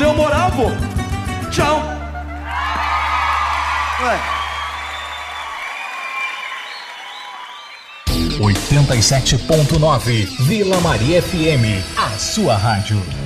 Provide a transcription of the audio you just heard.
deu moral, pô. Tchau. Ué. 87.9 Vila Maria FM, a sua rádio.